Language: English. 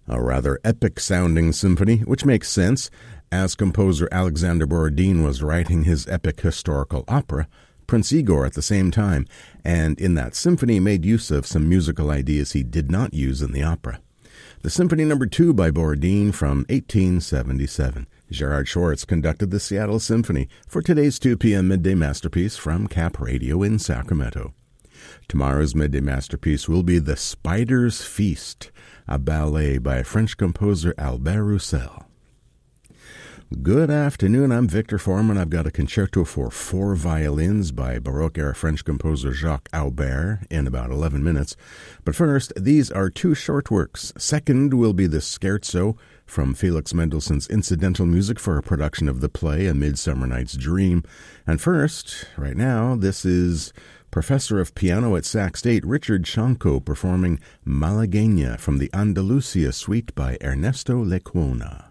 A rather epic-sounding symphony, which makes sense, as composer Alexander Borodin was writing his epic historical opera, Prince Igor, at the same time, and in that symphony made use of some musical ideas he did not use in the opera. The Symphony No. 2 by Borodin from 1877. Gerard Schwartz conducted the Seattle Symphony for today's 2 p.m. Midday Masterpiece from Cap Radio in Sacramento. Tomorrow's Midday Masterpiece will be The Spider's Feast, a ballet by French composer Albert Roussel. Good afternoon, I'm Victor Foreman. I've got a concerto for 4 violins by Baroque-era French composer Jacques Aubert in about 11 minutes. But first, these are 2 short works. Second will be the Scherzo from Felix Mendelssohn's incidental music for a production of the play A Midsummer Night's Dream. And first, right now, this is Professor of Piano at Sac State Richard Shanko performing Malagueña from the Andalusia Suite by Ernesto Lecuona.